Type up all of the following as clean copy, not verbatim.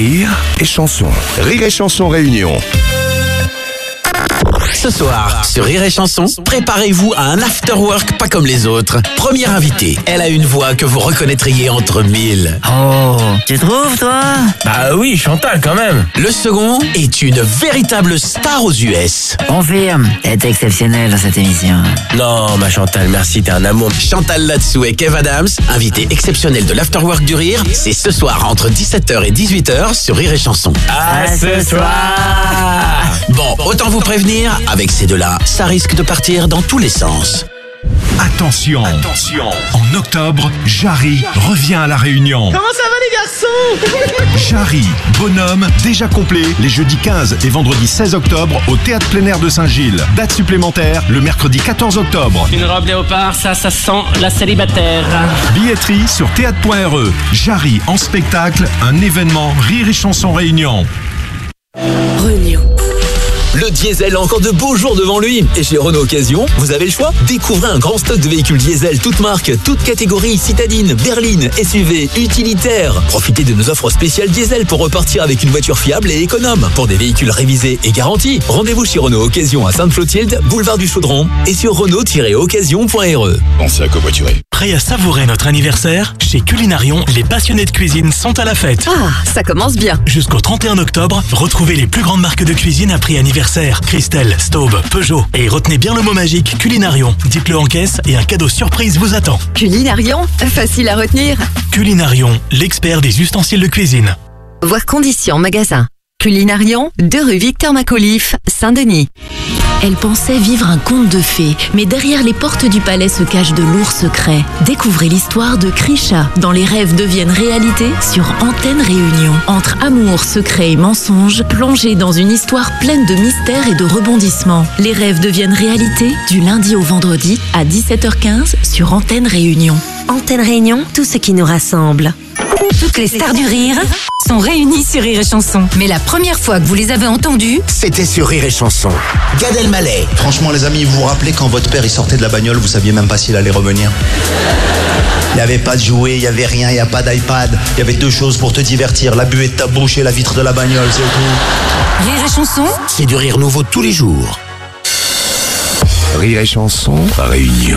Rire et chanson. Rire et chanson réunion. Ce soir, sur Rire et Chanson, préparez-vous à un after-work pas comme les autres. Première invitée, elle a une voix que vous reconnaîtriez entre mille. Oh, tu trouves, toi? Bah oui, Chantal quand même. Le second est une véritable star aux US. Confirme, t'es exceptionnel dans cette émission. Non, ma Chantal, merci, t'es un amour. Chantal Latsou et Kev Adams, invités exceptionnels de l'after-work du rire, c'est ce soir entre 17h et 18h sur Rire et Chanson. À ce soir. Bon, autant vous prévenir, avec ces deux-là, ça risque de partir dans tous les sens. Attention. En octobre, Jarry revient à La Réunion. Comment ça va les garçons? Jarry, bonhomme, déjà complet, les jeudis 15 et vendredi 16 octobre au Théâtre Plein Air de Saint-Gilles. Date supplémentaire, le mercredi 14 octobre. Une robe léopard, ça sent la célibataire. Billetterie sur théâtre.re. Jarry en spectacle, un événement Rire et Chanson Réunion. Réunion. Le diesel a encore de beaux jours devant lui. Et chez Renault Occasion, vous avez le choix. Découvrez un grand stock de véhicules diesel, toutes marques, toutes catégories, citadines, berlines, SUV, utilitaires. Profitez de nos offres spéciales diesel pour repartir avec une voiture fiable et économe. Pour des véhicules révisés et garantis, rendez-vous chez Renault Occasion à Sainte-Clotilde, boulevard du Chaudron et sur Renault-occasion.re. Pensez à covoiturer. Prêt à savourer notre anniversaire? Chez Culinarion, les passionnés de cuisine sont à la fête. Ah, ça commence bien. Jusqu'au 31 octobre, retrouvez les plus grandes marques de cuisine à prix anniversaire. Christelle, Staub, Peugeot. Et retenez bien le mot magique Culinarion. Dites-le en caisse et un cadeau surprise vous attend. Culinarion, facile à retenir. Culinarion, l'expert des ustensiles de cuisine. Voir conditions en magasin. Culinarion, 2 rue Victor Macauliffe, Saint-Denis. Elle pensait vivre un conte de fées, mais derrière les portes du palais se cachent de lourds secrets. Découvrez l'histoire de Krisha, dans Les rêves deviennent réalité, sur Antenne Réunion. Entre amour, secret et mensonge, plongez dans une histoire pleine de mystères et de rebondissements. Les rêves deviennent réalité, du lundi au vendredi, à 17h15, sur Antenne Réunion. Antenne Réunion, tout ce qui nous rassemble. Toutes les stars du rire sont réunies sur Rire et Chanson. Mais la première fois que vous les avez entendues, c'était sur Rire et Chanson. Gad Elmaleh. Franchement les amis, vous vous rappelez quand votre père il sortait de la bagnole, vous saviez même pas s'il allait revenir. Il n'y avait pas de jouets, il n'y avait rien, il n'y a pas d'iPad. Il y avait 2 choses pour te divertir, la buée de ta bouche et la vitre de la bagnole, c'est tout. Rire et Chanson, c'est du rire nouveau tous les jours. Rire et Chanson Réunion.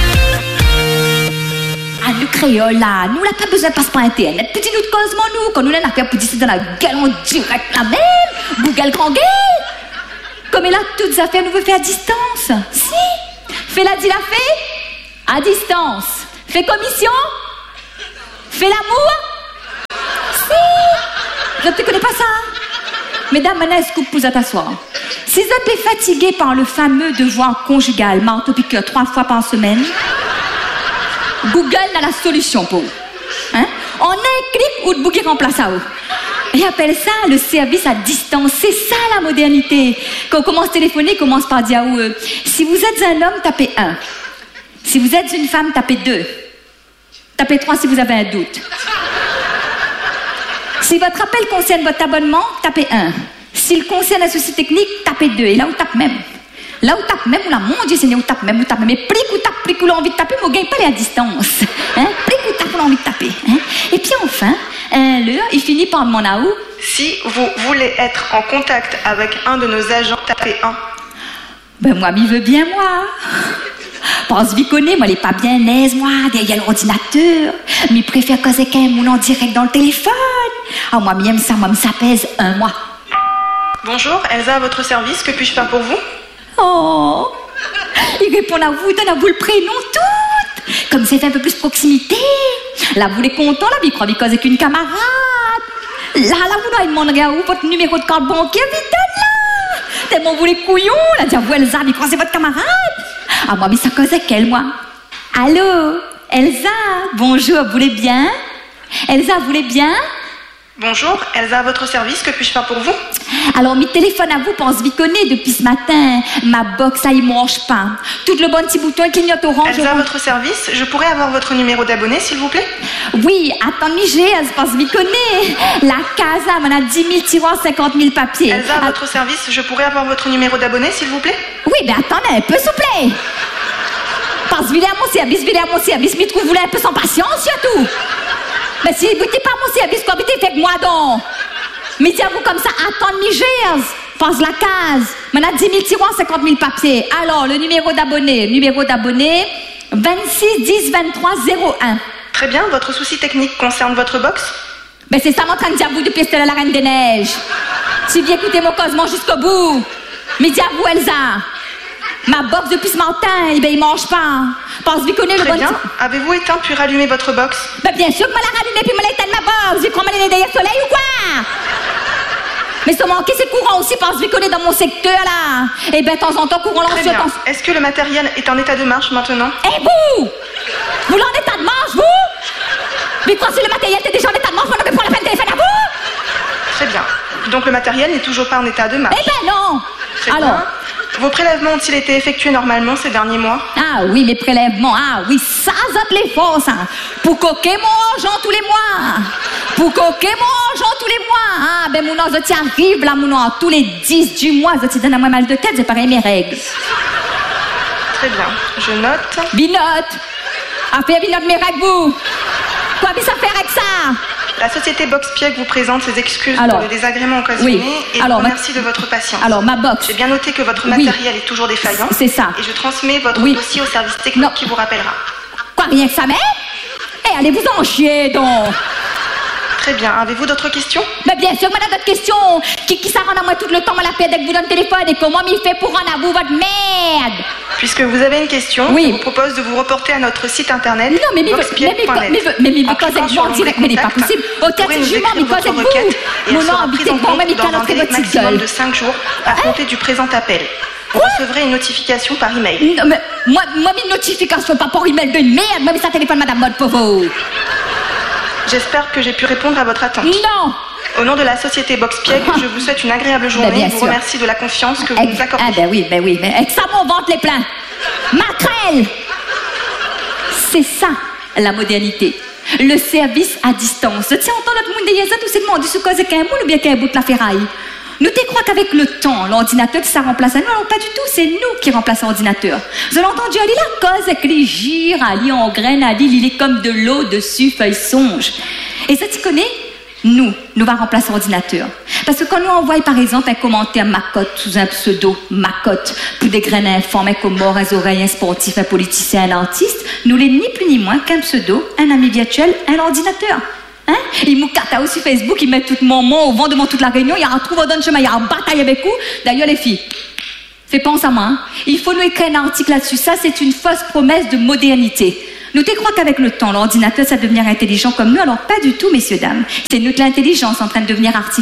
Nous créoles là, nous n'a pas besoin de passer par internet. Petit nous de causement nous, quand nous l'avons fait pour dire dans la gueule en direct la même, Google grand gueule. Comme elle a toutes les affaires, nous veut faire à distance. Si, fais la dit la fait, à distance. Fais commission, fais l'amour. Si, je ne te connais pas ça. Mesdames, maintenant, est-ce que vous pouvez t'asseoir? Si vous êtes fatigué par le fameux devoir conjugal, marteau-piqueur 3 fois par semaine, Google a la solution pour vous. Hein? En un clic, ou de bouquet remplace à vous. Et appelle ça le service à distance. C'est ça la modernité. Quand on commence à téléphoner, on commence par dire si vous êtes un homme, tapez 1. Si vous êtes une femme, tapez 2. Tapez 3 si vous avez un doute. Si votre appel concerne votre abonnement, tapez 1. S'il concerne un souci technique, tapez 2. Et là, on tape même. Là où tape même, là, mon Dieu Seigneur, où tape même. Mais plus qu'on a envie de taper, mais on ne gagne pas les à distance. Hein? Plus qu'on tape, on a envie de taper. Hein? Et puis enfin, l'heure, il finit par demander à où? Si vous voulez être en contact avec un de nos agents, tapez 1. Ben moi, m'y veux bien, moi. Pense m'y connaît, moi, elle est pas bien aise, moi, derrière l'ordinateur. Mais préfère causer qu'un moun en direct dans le téléphone. Ah, moi, m'aime ça, moi, ça pèse un mois. Bonjour, Elsa à votre service, que puis-je faire pour vous? Oh, il répond à vous, donne à vous le prénom tout. Comme c'est un peu plus proximité. Là, vous les content, là, il croit qu'il cause avec une camarade. Là, vous il demanderait à vous votre numéro de carte bancaire, vite là. Tellement vous les couillons, là, dire vous, Elsa, il croit c'est votre camarade. Ah, moi, mais ça cause avec elle, moi. Allô, Elsa, bonjour, vous voulez bien? Elsa, vous voulez bien? Bonjour, Elsa à votre service, que puis-je faire pour vous? Alors, mes téléphones à vous, pense viconner depuis ce matin. Ma box, ça, il mange pas. Tout le bon petit bouton clignote orange. Elsa à votre service, je pourrais avoir votre numéro d'abonné, s'il vous plaît? Oui, attendez, j'ai, pense viconner. La casa, m'en a 10 000 tiroirs, 50 000 papiers. Elsa à votre service, je pourrais avoir votre numéro d'abonné, s'il vous plaît? Oui, ben attendez un peu, s'il vous plaît. Pense, vilez à mon service, m'y trouve-vous là un peu sans patience, surtout. Mais si vous n'êtes pas mon service, qu'habitez, faites moi donc. Mais dis à vous comme ça, attends Migers. Passe la case. Maintenant 10 000 tiroirs, 50 000 papiers. Alors, le numéro d'abonné, 26 10 23 01. Très bien, votre souci technique concerne votre box? Ben c'est ça mon train de dire à vous depuis Estelle à la Reine des Neiges. Tu viens écouter mon cosmon jusqu'au bout. Mais dis à vous Elsa, ma box depuis ce matin, eh ben il mange pas. Pense vous connaissez le bon. Très bien, avez-vous éteint puis rallumé votre box? Ben bien sûr que me l'a rallumé puis me l'a éteint de ma box. J'ai crois me l'aider derrière le soleil ou quoi? Mais ça manquait c'est courant aussi, pense vous connaissez dans mon secteur là. Eh ben de temps en temps courant Très bien. Est-ce que le matériel est en état de marche maintenant? Eh vous l'en état de marche vous? Mais quoi si le matériel était déjà en état de marche, on aurait pas la peine de téléphone à vous? Très bien. Donc le matériel n'est toujours pas en état de marche? Eh ben non. Très bien. Vos prélèvements ont-ils été effectués normalement ces derniers mois? Ah oui, mes prélèvements, ah oui, ça les forces. Hein. Pour coquer mon argent tous les mois. Pour coquer mon argent tous les mois. Ah, ben mon nom, je arrive là, mon nom, tous les 10 du mois, je donne à moi mal de tête, j'ai pareil mes règles. Très bien, je note. Binote. Après, binote mes règles, vous. Quoi, mais ça fait avec ça? La société Boxpiègue vous présente ses excuses pour le désagrément occasionné et vous remercie de votre patience. Alors, ma box. J'ai bien noté que votre matériel est toujours défaillant. C'est ça. Et je transmets votre dossier au service technique qui vous rappellera. Quoi, rien que ça, mais? Eh, allez vous en chier, donc. Très bien. Avez-vous d'autres questions? Mais bien sûr, madame, d'autres questions. Qui ça rend à moi tout le temps, moi la paix dès que vous donne le téléphone et comment m'y fait pour rendre à vous votre merde? Puisque vous avez une question, je vous propose de vous reporter à notre site internet. Non, mais cause avec moi en direct, mais n'est pas possible. Au théâtre jument, mais cause avec vous. Et elle sera prise en compte dans un délai maximum de 5 jours à compter du présent appel. Vous recevrez une notification par email. Non, mais moi, une notification pas par email de merde. Moi, mais ça téléphone madame Mode pour vous. J'espère que j'ai pu répondre à votre attente. Non. Au nom de la société Boxpiègue, je vous souhaite une agréable journée et vous remercie de la confiance que vous nous accordez. Ah ben oui, mais avec ça mon ventre les plein. Maquerelle. C'est ça, la modernité. Le service à distance. Tiens, on entend notre monde derrière ça, tout c'est demandé sous cause qu'un moule ou bien qu'un bout de la ferraille. Nous te crois qu'avec le temps, l'ordinateur ça remplace à nous, alors pas du tout, c'est nous qui remplaçons l'ordinateur. Vous avez entendu aller la cause avec les gires, aller en graines, aller, il est comme de l'eau dessus, feuille songe. Et ça tu connais? Nous va remplacer l'ordinateur. Parce que quand nous envoyons par exemple un commentaire macotte sous un pseudo macotte pour des graines informées comme mort, un oreille, un sportif, un politicien, un artiste, nous l'est ni plus ni moins qu'un pseudo, un ami virtuel, un ordinateur. Hein? Il m'a catao sur Facebook, il met tout mon mot au vent devant toute la réunion, il y a un trou dans le chemin, il y a une bataille avec vous. D'ailleurs les filles, faites penser à moi, hein? Il faut nous écrire un article là-dessus, ça c'est une fausse promesse de modernité. Nous te crois qu'avec le temps, l'ordinateur ça va devenir intelligent comme nous, alors pas du tout messieurs dames. C'est nous que l'intelligence en train de devenir artificielle.